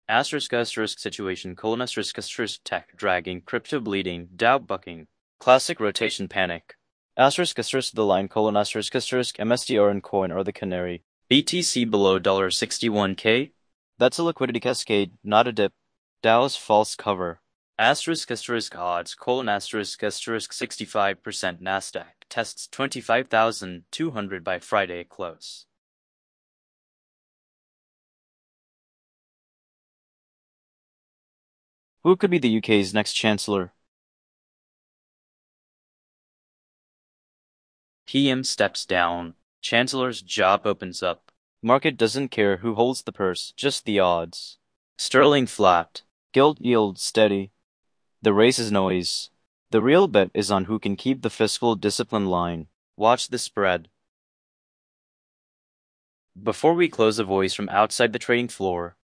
Asterisk situation, asterisk tech dragging, crypto bleeding, Dow bucking, classic rotation panic. The line, MSTR and coin are the canary. BTC below $61K? That's a liquidity cascade, not a dip. Dow's false cover. Odds, 65% Nasdaq tests 25,200 by Friday close. Who could be the UK's next Chancellor? PM steps down. Chancellor's job opens up. Market doesn't care who holds the purse, just the odds. Sterling flat. Gilt yield steady. The race is noise. The real bet is on who can keep the fiscal discipline line. Watch the spread. Before we close, a voice from outside the trading floor.